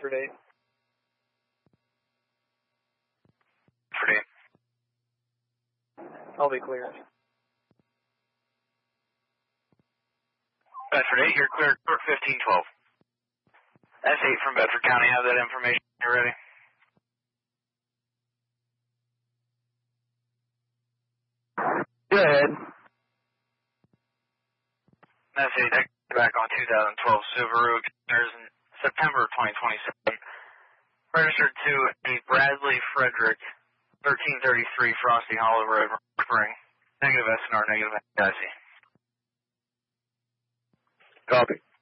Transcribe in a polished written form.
Bedford 8. Bedford 8. I'll be cleared. Bedford 8, you're cleared for 1512. S8 from Bedford County, have that information. You ready? Go ahead. S8, back on 2012 Subaru Express in September of 2027. Registered to a Bradley Frederick, 1333 Frosty Hollow Road, Spring. Negative SNR, negative SIC. Copy.